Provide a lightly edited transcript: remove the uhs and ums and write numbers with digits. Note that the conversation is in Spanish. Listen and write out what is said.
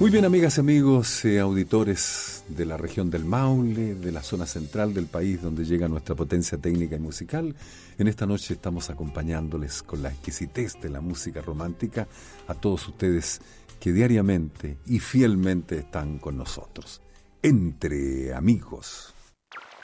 Muy bien, amigas y amigos, auditores de la región del Maule, de la zona central del país donde llega nuestra potencia técnica y musical. En esta noche estamos acompañándoles con la exquisitez de la música romántica a todos ustedes que diariamente y fielmente están con nosotros. Entre amigos.